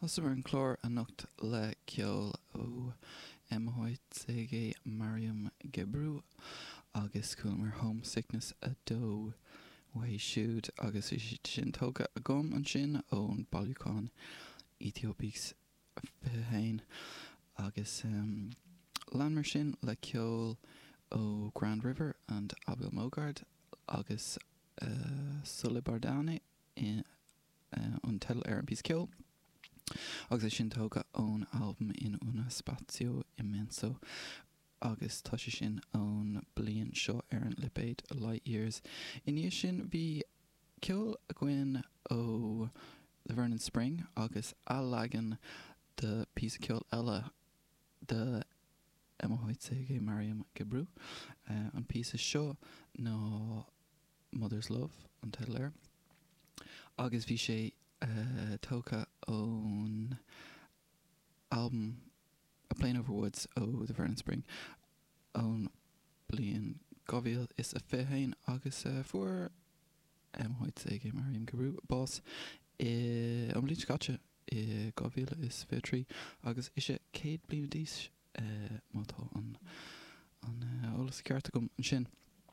Thosar an chlór a nocht le ceol ó MHCG Mariam Gebru agus cúlmar homesickness a dó wai siúd agus is sin tóga a gom an sin ón Balucán Ethiopics féhain agus landmar sin le ceol ó Grand River and Abil Mogard agus Sulibardane in an tedal an pís ceol agus sin tóga ón album in una spazio immenso agus tá sé sin ón blian seo an lipéid light years iníos sin bhí ceol a gcuin ó the Vernon Spring agus alagan de pís ceol eile de MHCG Mariam Gebru an pís seo nó Mother's Love an tedal agus bhí sé tóca ón album A Plane Over Woods ó the Vernon Spring ón blian govíal is a féhain agus fuair MHCG Mariam Gebru bás an blin scatse I govíal is fé trí agus is sé céad blian díos mátá an ólas cearta gom an sin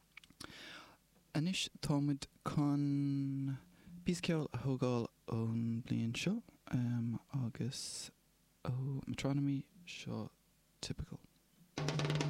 anis támuid chun pís ceol a thógáil ón blian seo agus ó Metronomy seo typical.